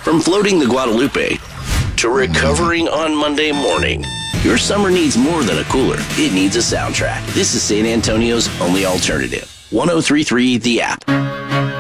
From floating the Guadalupe to recovering on Monday morning, your summer needs more than a cooler. It needs a soundtrack. This is San Antonio's only alternative. 103.3 The App.